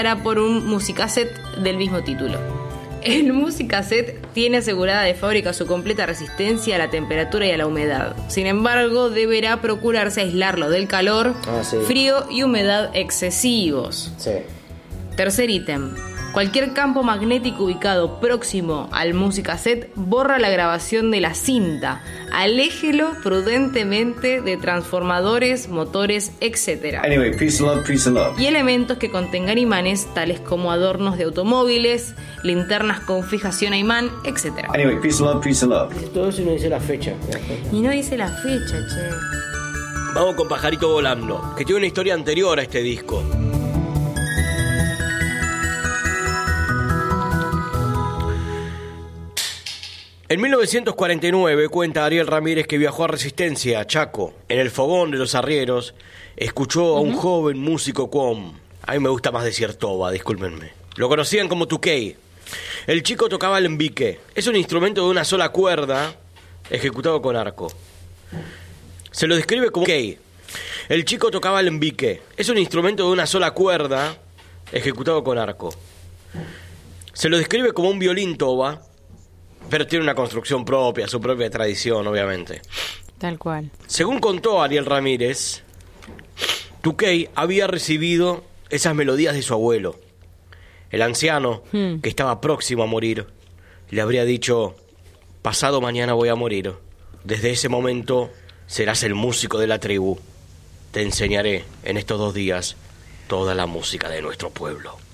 por un musicassette del mismo título. El musicassette tiene asegurada de fábrica su completa resistencia a la temperatura y a la humedad. Sin embargo, deberá procurarse aislarlo del calor, frío y humedad excesivos. Sí. Tercer ítem. Cualquier campo magnético ubicado próximo al musicassette borra la grabación de la cinta. Aléjelo prudentemente de transformadores, motores, etc. Anyway, peace and love. Y elementos que contengan imanes, tales como adornos de automóviles, linternas con fijación a imán, etc. Anyway, peace and love. Todo eso no dice la fecha. Y no dice la fecha, che. Vamos con Pajarito Volando, que tiene una historia anterior a este disco. En 1949 cuenta Ariel Ramírez que viajó a Resistencia, Chaco. En el fogón de los arrieros escuchó a un joven músico com. A mí me gusta más decir toba, discúlpenme. Lo conocían como Tuquey. El chico tocaba el embique. Es un instrumento de una sola cuerda ejecutado con arco. Se lo describe como Tuquey. El chico tocaba el embique. Es un instrumento de una sola cuerda ejecutado con arco. Se lo describe como un violín toba, pero tiene una construcción propia, su propia tradición, obviamente. Tal cual. Según contó Ariel Ramírez, Tuquey había recibido esas melodías de su abuelo. El anciano, que estaba próximo a morir, le habría dicho: pasado mañana voy a morir. Desde ese momento serás el músico de la tribu. Te enseñaré en estos 2 días toda la música de nuestro pueblo.